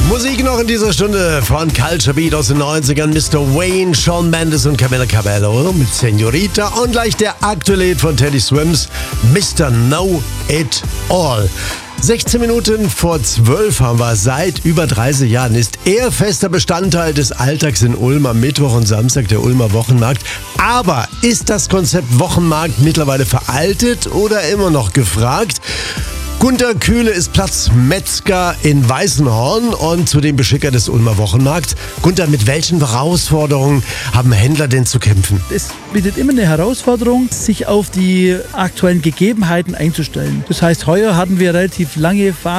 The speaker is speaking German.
Musik noch in dieser Stunde von Culture Beat aus den 90ern. Mr. Wayne, Shawn Mendes und Camila Cabello mit Senorita. Und gleich der aktuelle Hit von Teddy Swims, Mr. Know It All. 16 Minuten vor 12 haben wir. Seit über 30 Jahren ist er fester Bestandteil des Alltags in Ulm am Mittwoch und Samstag, der Ulmer Wochenmarkt. Aber ist das Konzept Wochenmarkt mittlerweile veraltet oder immer noch gefragt? Gunter Kühle ist Platzmetzger in Weißenhorn und zudem Beschicker des Ulmer Wochenmarkts. Gunter, mit welchen Herausforderungen haben Händler denn zu kämpfen? Es bietet immer eine Herausforderung, sich auf die aktuellen Gegebenheiten einzustellen. Das heißt, heuer hatten wir relativ lange Phasen,